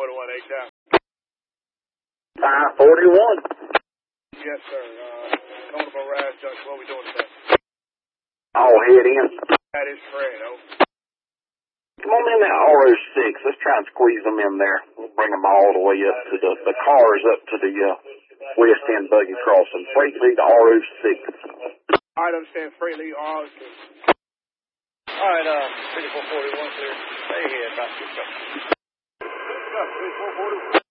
8-Town. 541. Yes, sir. Coming from Rise Junction. What are we doing today? All head in. That is Fred. Come on in that RO6. Let's try and squeeze them in there. We'll bring them all the way up to the cars up to the West End Buggy Crossing. Freight lead to RO6. I understand. Freight lead RO6. All right, 3441 clear. Stay ahead, about to get up. 3441.